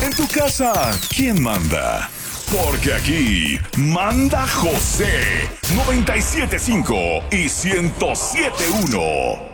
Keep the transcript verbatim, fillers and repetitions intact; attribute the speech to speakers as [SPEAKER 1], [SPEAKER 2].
[SPEAKER 1] En tu casa, ¿quién manda? Porque aquí manda José noventa y siete punto cinco y ciento siete punto uno.